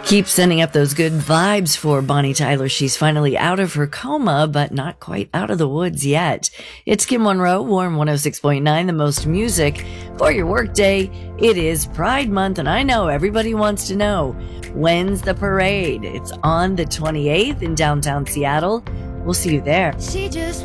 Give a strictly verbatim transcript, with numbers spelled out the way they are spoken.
Keep sending up those good vibes for Bonnie Tyler. She's finally out of her coma, but not quite out of the woods yet. It's Kim Monroe, Warm one oh six point nine, the most music for your workday. It is Pride Month, and I know everybody wants to know, when's the parade? It's on the twenty-eighth in downtown Seattle. We'll see you there. She just